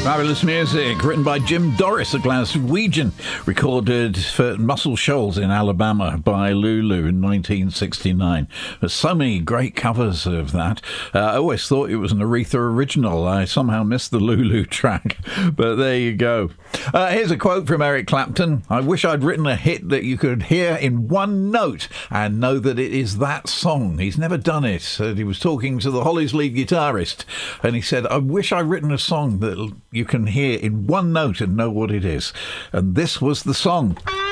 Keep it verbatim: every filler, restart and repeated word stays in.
Fabulous music, written by Jim Dorris, a Glaswegian, recorded for Muscle Shoals in Alabama by Lulu in nineteen sixty-nine. There's so many great covers of that. Uh, I always thought it was an Aretha original. I somehow missed the Lulu track, but there you go. Uh, here's a quote from Eric Clapton. I wish I'd written a hit that you could hear in one note and know that it is that song. He's never done it. Uh, he was talking to the Hollies lead guitarist, and he said, I wish I'd written a song that you can hear in one note and know what it is. And this was the song.